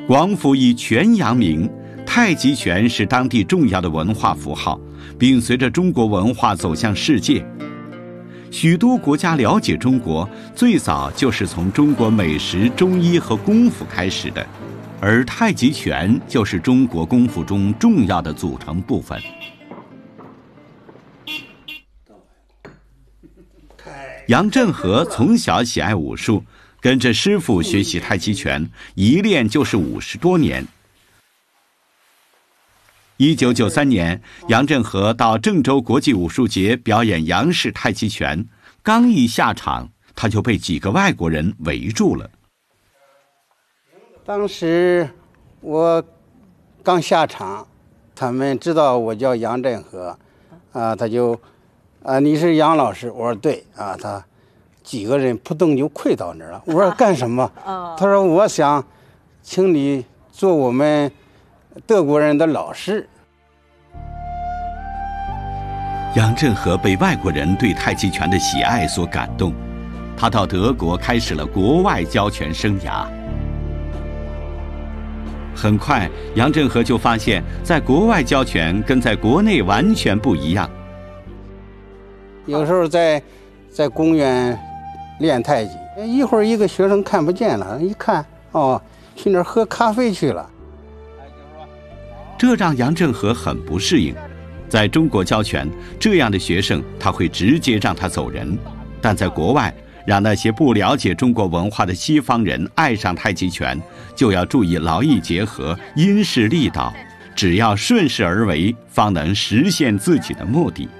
广府以拳扬名，太极拳是当地重要的文化符号，并随着中国文化走向世界。许多国家了解中国，最早就是从中国美食、中医和功夫开始的，而太极拳就是中国功夫中重要的组成部分。杨振和从小喜爱武术，跟着师傅学习太极拳，一练就是50多年。1993年，杨振和到郑州国际武术节表演杨氏太极拳，刚一下场，他就被几个外国人围住了。 当时我刚下场，他们知道我叫杨振和，他就你是杨老师？我说对啊，他几个人扑腾就跪到那儿了。我说干什么？他说我想请你做我们德国人的老师。 杨振和被外国人对太极拳的喜爱所感动，他到德国开始了国外教拳生涯。很快，杨振和就发现，在国外教拳跟在国内完全不一样。 有时候在公园练太极，一会儿一个学生看不见了，一看去那儿喝咖啡去了。 这让杨振和很不适应。在中国教拳，这样的学生他会直接让他走人，但在国外，让那些不了解中国文化的西方人爱上太极拳，就要注意劳逸结合、因势利导，只要顺势而为，方能实现自己的目的。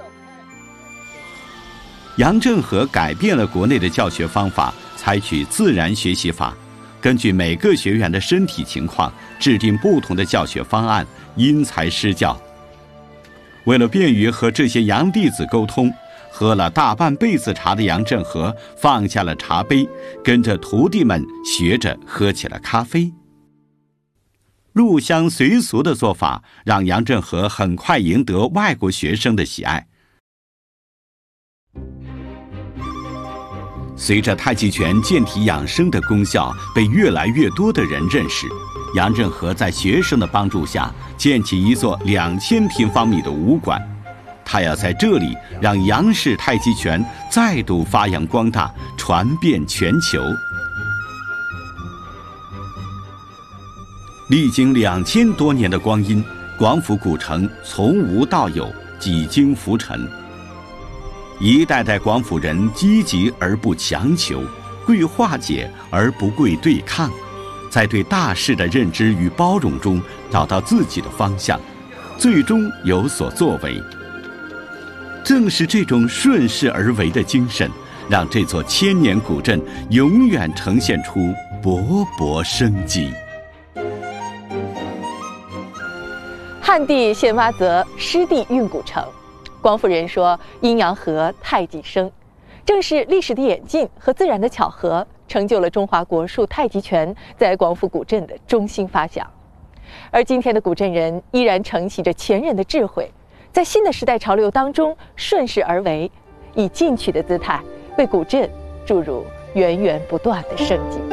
杨振和改变了国内的教学方法，采取自然学习法，根据每个学员的身体情况，制定不同的教学方案，因材施教。为了便于和这些杨弟子沟通，喝了大半辈子茶的杨振和放下了茶杯，跟着徒弟们学着喝起了咖啡。入乡随俗的做法让杨振和很快赢得外国学生的喜爱。随着太极拳健体养生的功效被越来越多的人认识，杨振和在学生的帮助下建起一座2000平方米的武馆，他要在这里让杨氏太极拳再度发扬光大，传遍全球。历经2000多年的光阴，广府古城从无到有，几经浮沉。一代代广府人积极而不强求，贵化解而不贵对抗，在对大事的认知与包容中找到自己的方向，最终有所作为。正是这种顺势而为的精神，让这座千年古镇永远呈现出勃勃生机。 旱地现挖泽，湿地运古城。广府人说阴阳合，太极生，正是历史的演进和自然的巧合，成就了中华国术太极拳在广府古镇的中心发祥。而今天的古镇人依然承袭着前人的智慧，在新的时代潮流当中顺势而为，以进取的姿态为古镇注入源源不断的生机。